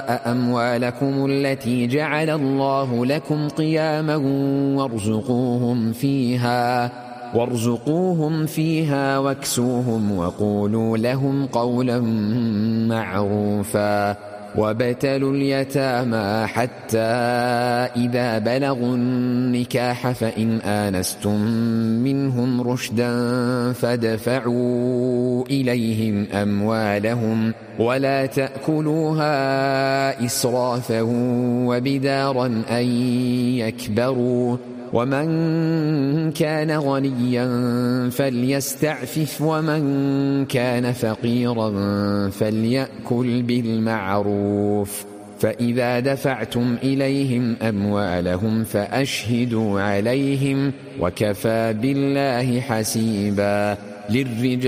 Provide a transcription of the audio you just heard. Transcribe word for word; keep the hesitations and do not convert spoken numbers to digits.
أموالكم التي جعل الله لكم قياما وارزقوهم فيها وارزقوهم فيها واكسوهم وقولوا لهم قولا معروفا وابتلوا اليتامى حتى إذا بلغوا النكاح فإن آنستم منهم رشدا فادفعوا إليهم أموالهم ولا تأكلوها إسرافا وبدارا أن يكبروا ومن كان غنيا فليستعفف ومن كان فقيرا فليأكل بالمعروف فإذا دفعتم إليهم أموالهم فأشهدوا عليهم وكفى بالله حسيبا. للرجال